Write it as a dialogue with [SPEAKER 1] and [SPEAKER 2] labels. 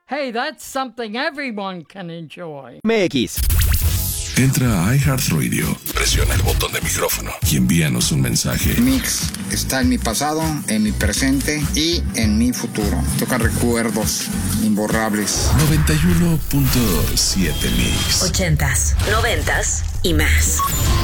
[SPEAKER 1] Hey, that's something everyone can enjoy.
[SPEAKER 2] MX.
[SPEAKER 3] Entra a iHeartRadio, presiona el botón de micrófono y envíanos un mensaje.
[SPEAKER 4] Mix está en mi pasado, en mi presente y en mi futuro. Toca recuerdos imborrables.
[SPEAKER 3] 91.7 Mix.
[SPEAKER 5] 80s, 90s y más.